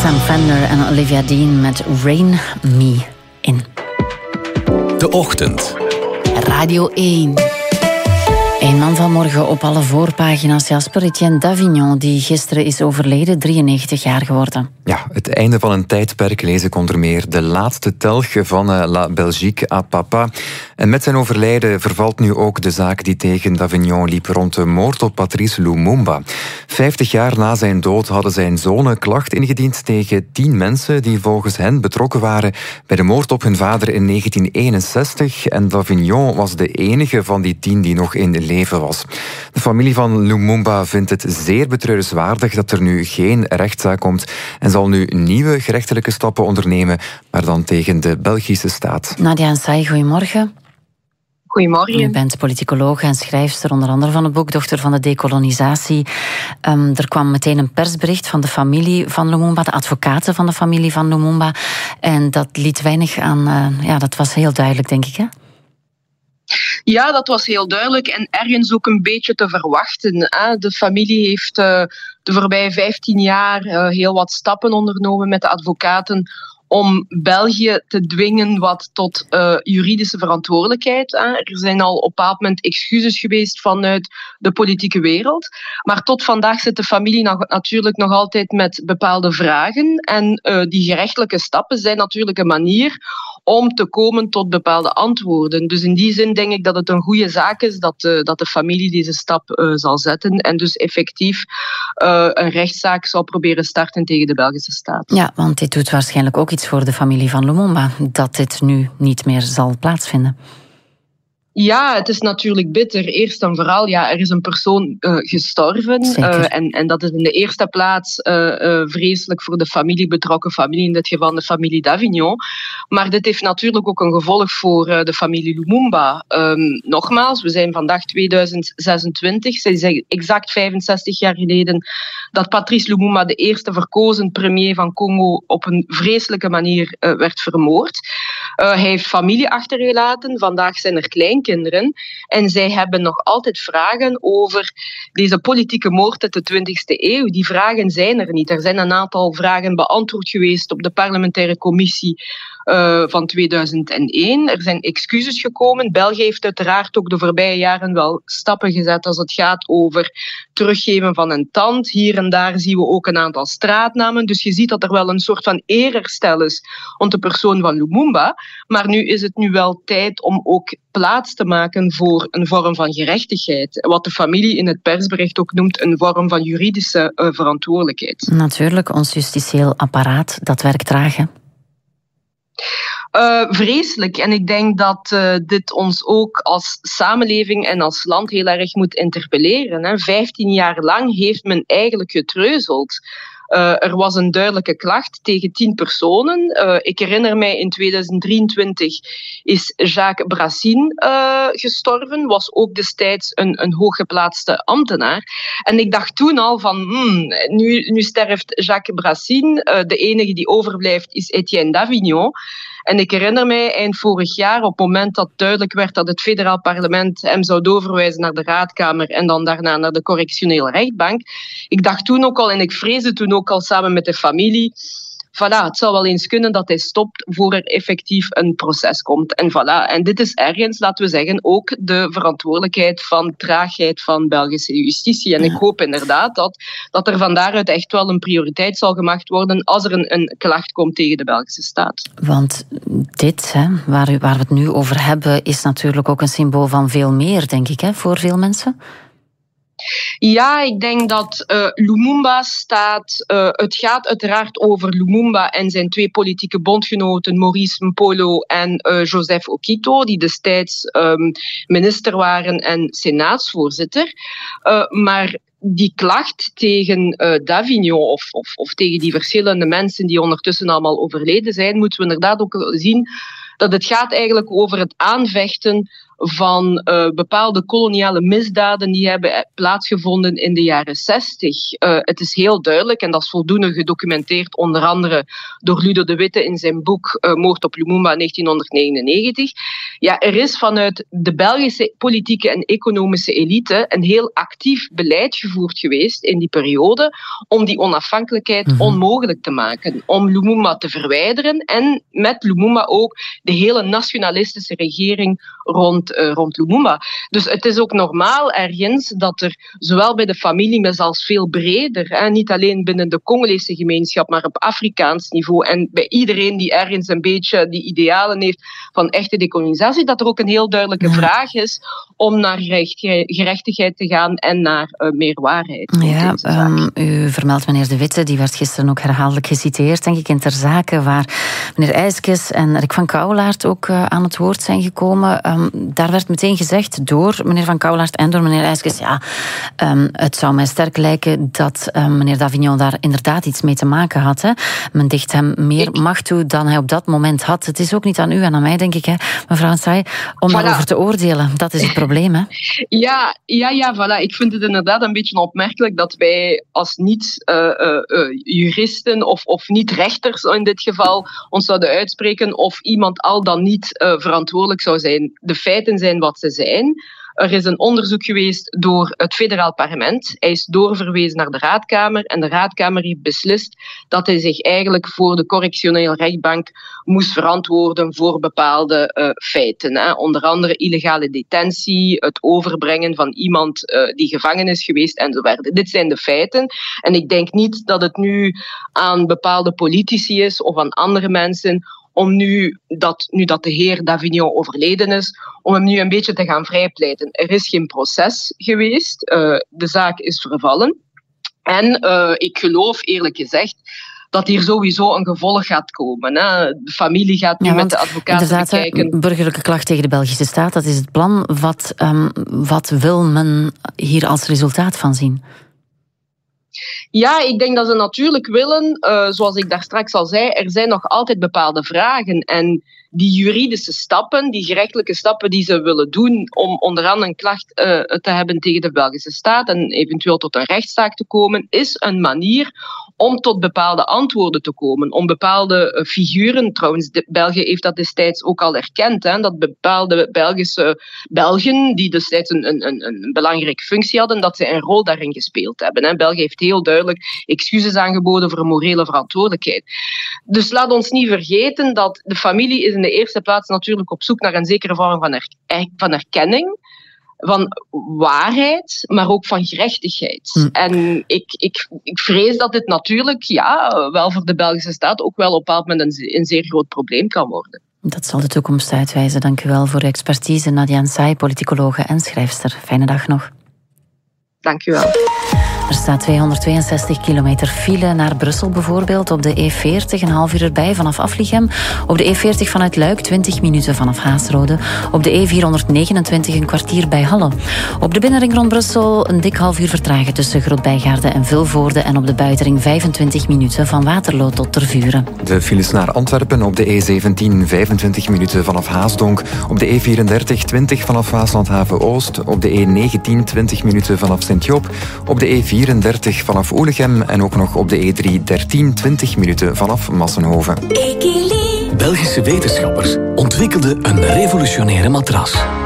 Sam Fender en Olivia Dean met Rain Me In. De Ochtend. Radio 1. Een man van morgen op alle voorpagina's, Jasper. Etienne Davignon, die gisteren is overleden, 93 jaar geworden. Ja, het einde van een tijdperk, lees ik onder meer de laatste telg van La Belgique à Papa. En met zijn overlijden vervalt nu ook de zaak die tegen Davignon liep rond de moord op Patrice Lumumba. 50 jaar na zijn dood hadden zijn zonen klacht ingediend tegen 10 mensen die volgens hen betrokken waren bij de moord op hun vader in 1961. En Davignon was de enige van die 10 die nog in leven was. De familie van Lumumba vindt het zeer betreurenswaardig dat er nu geen rechtszaak komt en zal nu nieuwe gerechtelijke stappen ondernemen, maar dan tegen de Belgische staat. Nadia Ensai, goedemorgen. Goedemorgen. U bent politicoloog en schrijfster onder andere van het boek Dochter van de dekolonisatie. Er kwam meteen een persbericht van de familie van Lumumba, de advocaten van de familie van Lumumba. En dat liet weinig aan... dat was heel duidelijk, denk ik, hè? Ja, dat was heel duidelijk en ergens ook een beetje te verwachten. De familie heeft de voorbije 15 jaar heel wat stappen ondernomen met de advocaten om België te dwingen wat tot juridische verantwoordelijkheid. Er zijn al op een bepaald moment excuses geweest vanuit de politieke wereld. Maar tot vandaag zit de familie natuurlijk nog altijd met bepaalde vragen. En die gerechtelijke stappen zijn natuurlijk een manier om te komen tot bepaalde antwoorden. Dus in die zin denk ik dat het een goede zaak is dat de familie deze stap zal zetten en dus effectief een rechtszaak zal proberen starten tegen de Belgische staat. Ja, want dit doet waarschijnlijk ook iets voor de familie van Lumumba, dat dit nu niet meer zal plaatsvinden. Ja, het is natuurlijk bitter. Eerst en vooral, er is een persoon gestorven. En dat is in de eerste plaats vreselijk voor de familie, betrokken familie, in dit geval de familie Davignon. Maar dit heeft natuurlijk ook een gevolg voor de familie Lumumba. Nogmaals, we zijn vandaag 2026. Het is exact 65 jaar geleden dat Patrice Lumumba, de eerste verkozen premier van Congo, op een vreselijke manier werd vermoord. Hij heeft familie achtergelaten. Vandaag zijn er kleinkinderen. En zij hebben nog altijd vragen over deze politieke moord uit de 20e eeuw. Die vragen zijn er niet. Er zijn een aantal vragen beantwoord geweest op de parlementaire commissie van 2001. Er zijn excuses gekomen. België heeft uiteraard ook de voorbije jaren wel stappen gezet als het gaat over teruggeven van een tand. Hier en daar zien we ook een aantal straatnamen. Dus je ziet dat er wel een soort van eerherstel is rond de persoon van Lumumba. Maar nu is het nu wel tijd om ook plaats te maken voor een vorm van gerechtigheid. Wat de familie in het persbericht ook noemt een vorm van juridische verantwoordelijkheid. Natuurlijk, ons justitieel apparaat, dat werkt traag, hè? Vreselijk. En ik denk dat dit ons ook als samenleving en als land heel erg moet interpelleren. 15 jaar lang heeft men eigenlijk getreuzeld. Er was een duidelijke klacht tegen 10 personen. Ik herinner mij, in 2023 is Jacques Brassine gestorven. Was ook destijds een hooggeplaatste ambtenaar. En ik dacht toen al van, nu sterft Jacques Brassine. De enige die overblijft is Etienne Davignon. En ik herinner mij eind vorig jaar, op het moment dat duidelijk werd dat het federaal parlement hem zou doorverwijzen naar de raadkamer en dan daarna naar de correctionele rechtbank. Ik dacht toen ook al, en ik vreesde toen ook al samen met de familie, voilà, het zou wel eens kunnen dat hij stopt voor er effectief een proces komt. En voilà, en dit is ergens, laten we zeggen, ook de verantwoordelijkheid van traagheid van Belgische justitie. En ik hoop inderdaad dat er van daaruit echt wel een prioriteit zal gemaakt worden als er een klacht komt tegen de Belgische staat. Want dit, waar we het nu over hebben, is natuurlijk ook een symbool van veel meer, denk ik, voor veel mensen. Ja, ik denk dat Lumumba staat... het gaat uiteraard over Lumumba en zijn 2 politieke bondgenoten, Maurice Mpolo en Joseph Okito, die destijds minister waren en senaatsvoorzitter. Maar die klacht tegen Davignon of tegen die verschillende mensen die ondertussen allemaal overleden zijn, moeten we inderdaad ook zien dat het gaat eigenlijk over het aanvechten van bepaalde koloniale misdaden die hebben plaatsgevonden in de jaren 60. Het is heel duidelijk, en dat is voldoende gedocumenteerd, onder andere door Ludo de Witte in zijn boek Moord op Lumumba 1999. Ja, er is vanuit de Belgische politieke en economische elite een heel actief beleid gevoerd geweest in die periode om die onafhankelijkheid onmogelijk te maken, om Lumumba te verwijderen en met Lumumba ook de hele nationalistische regering rond Lumumba. Dus het is ook normaal ergens dat er zowel bij de familie, maar zelfs veel breder, niet alleen binnen de Congolese gemeenschap, maar op Afrikaans niveau en bij iedereen die ergens een beetje die idealen heeft van echte dekolonisatie, dat er ook een heel duidelijke vraag is om naar gerechtigheid te gaan en naar meer waarheid. Ja, u vermeldt meneer De Witte, die werd gisteren ook herhaaldelijk geciteerd, denk ik, in Ter Zake, waar meneer IJskes en Rick van Kouwelaert ook aan het woord zijn gekomen. Daar werd meteen gezegd door meneer van Kouwelaert en door meneer IJskes, het zou mij sterk lijken dat meneer Davignon daar inderdaad iets mee te maken had. Hè. Men dicht hem meer macht toe dan hij op dat moment had. Het is ook niet aan u en aan mij, denk ik, hè, mevrouw N'Saye, om daarover te oordelen. Dat is het probleem, hè? Ja, voilà. Ik vind het inderdaad een beetje opmerkelijk dat wij als niet-juristen of niet-rechters in dit geval ons zouden uitspreken of iemand al dan niet verantwoordelijk zou zijn. De feiten zijn wat ze zijn. Er is een onderzoek geweest door het federaal parlement. Hij is doorverwezen naar de raadkamer en de raadkamer heeft beslist dat hij zich eigenlijk voor de correctionele rechtbank moest verantwoorden voor bepaalde feiten. Hè. Onder andere illegale detentie, het overbrengen van iemand die gevangen is geweest enzovoort. Dit zijn de feiten. En ik denk niet dat het nu aan bepaalde politici is of aan andere mensen om nu dat de heer Davignon overleden is, om hem nu een beetje te gaan vrijpleiten. Er is geen proces geweest. De zaak is vervallen. En ik geloof eerlijk gezegd dat hier sowieso een gevolg gaat komen. Hè. De familie gaat nu met de advocaten bekijken. Burgerlijke klacht tegen de Belgische staat, dat is het plan. Wat wil men hier als resultaat van zien? Ja, ik denk dat ze natuurlijk willen, zoals ik daar straks al zei, er zijn nog altijd bepaalde vragen. En die juridische stappen, die gerechtelijke stappen die ze willen doen om onder andere een klacht te hebben tegen de Belgische staat en eventueel tot een rechtszaak te komen, is een manier om tot bepaalde antwoorden te komen. Om bepaalde figuren, trouwens, België heeft dat destijds ook al erkend, hè, dat bepaalde Belgen, die destijds een belangrijke functie hadden, dat ze een rol daarin gespeeld hebben. Hè. België heeft heel duidelijk excuses aangeboden voor morele verantwoordelijkheid. Dus laat ons niet vergeten dat de familie is in de eerste plaats natuurlijk op zoek naar een zekere vorm van erkenning, van waarheid, maar ook van gerechtigheid. En ik vrees dat dit natuurlijk, wel voor de Belgische staat ook wel op een bepaald moment een zeer groot probleem kan worden. Dat zal de toekomst uitwijzen. Dank u wel voor uw expertise, Nadia N'Saye, politicologe en schrijfster. Fijne dag nog. Dank u wel. Er staat 262 kilometer file naar Brussel bijvoorbeeld. Op de E40 een half uur erbij vanaf Aflichem. Op de E40 vanuit Luik 20 minuten vanaf Haasrode. Op de E429 een kwartier bij Halle. Op de binnenring rond Brussel een dik half uur vertragen tussen Grootbijgaarde en Vilvoorde. En op de buitenring 25 minuten van Waterloo tot Tervuren. De files naar Antwerpen op de E17 25 minuten vanaf Haasdonk. Op de E34 20 vanaf Waaslandhaven-Oost. Op de E19 20 minuten vanaf Sint-Job. Op de E34 vanaf Oelegem en ook nog op de E3 20 minuten vanaf Massenhoven. Belgische wetenschappers ontwikkelden een revolutionaire matras.